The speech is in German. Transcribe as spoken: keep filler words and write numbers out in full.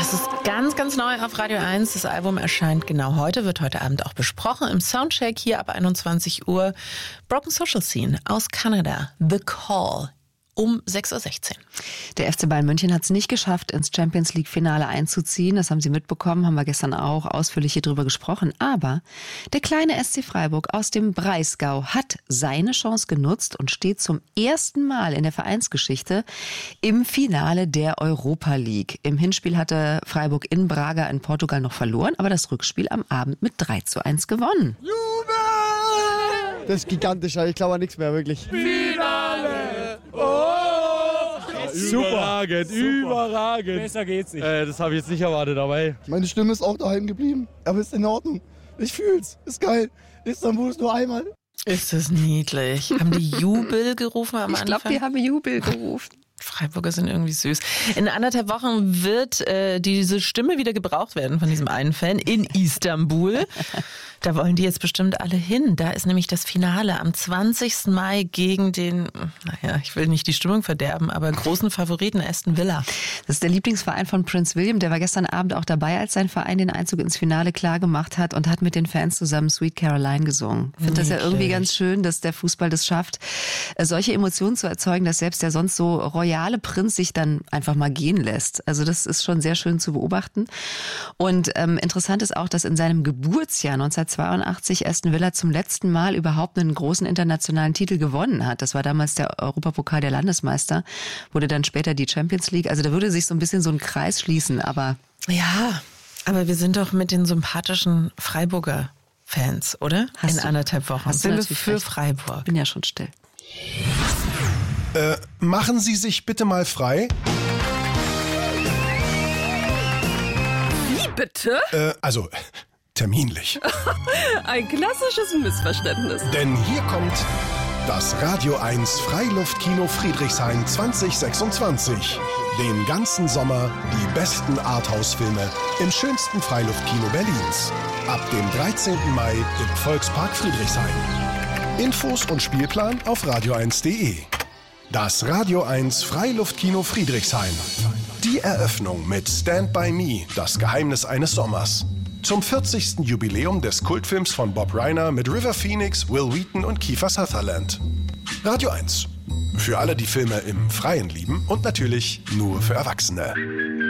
Das ist ganz, ganz neu auf Radio eins. Das Album erscheint genau heute, wird heute Abend auch besprochen im Soundcheck hier ab einundzwanzig Uhr. Broken Social Scene aus Kanada, The Call. Um sechs Uhr sechzehn. Der F C Bayern München hat es nicht geschafft, ins Champions-League-Finale einzuziehen. Das haben Sie mitbekommen, haben wir gestern auch ausführlich hier drüber gesprochen. Aber der kleine S C Freiburg aus dem Breisgau hat seine Chance genutzt und steht zum ersten Mal in der Vereinsgeschichte im Finale der Europa League. Im Hinspiel hatte Freiburg in Braga in Portugal noch verloren, aber das Rückspiel am Abend mit drei zu eins gewonnen. Jubel! Das ist gigantisch, ich glaube an nichts mehr, wirklich. Finale! Oh! Super, überragend, super. überragend. Besser geht's nicht. Äh, das habe ich jetzt nicht erwartet, dabei. Meine Stimme ist auch daheim geblieben, aber ist in Ordnung. Ich fühl's, ist geil. Istanbul ist nur einmal. Ist das niedlich. Haben die Jubel gerufen am Anfang? Ich glaube, die haben Jubel gerufen. Freiburger sind irgendwie süß. In anderthalb Wochen wird äh, diese Stimme wieder gebraucht werden von diesem einen Fan in Istanbul. Da wollen die jetzt bestimmt alle hin. Da ist nämlich das Finale am zwanzigsten Mai gegen den, naja, ich will nicht die Stimmung verderben, aber großen Favoriten Aston Villa. Das ist der Lieblingsverein von Prince William. Der war gestern Abend auch dabei, als sein Verein den Einzug ins Finale klar gemacht hat und hat mit den Fans zusammen Sweet Caroline gesungen. Ich finde das ja irgendwie ganz schön, dass der Fußball das schafft, solche Emotionen zu erzeugen, dass selbst der sonst so royale Prinz sich dann einfach mal gehen lässt. Also das ist schon sehr schön zu beobachten. Und ähm, interessant ist auch, dass in seinem Geburtsjahr neunzehnhundertzweiundachtzig Aston Villa zum letzten Mal überhaupt einen großen internationalen Titel gewonnen hat. Das war damals der Europapokal der Landesmeister, wurde dann später die Champions League. Also da würde sich so ein bisschen so ein Kreis schließen, aber... Ja, aber wir sind doch mit den sympathischen Freiburger Fans, oder? Hast in du, anderthalb Wochen. Hast Sind du wir für recht. Freiburg. Bin ja schon still. Äh, machen Sie sich bitte mal frei. Wie bitte? Äh, also, terminlich. Ein klassisches Missverständnis. Denn hier kommt das Radio eins Freiluftkino Friedrichshain zwanzig sechsundzwanzig. Den ganzen Sommer die besten Arthouse-Filme im schönsten Freiluftkino Berlins. Ab dem dreizehnten Mai im Volkspark Friedrichshain. Infos und Spielplan auf radio eins punkt de. Das Radio eins Freiluftkino Friedrichshain. Die Eröffnung mit Stand By Me, das Geheimnis eines Sommers. Zum vierzigsten Jubiläum des Kultfilms von Bob Reiner mit River Phoenix, Will Wheaton und Kiefer Sutherland. Radio eins. Für alle, die Filme im Freien lieben und natürlich nur für Erwachsene.